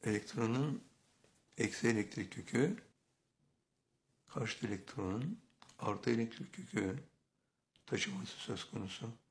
elektronun eksi elektrik yükü karşı elektronun artı elektrik yükü taşıması söz konusu.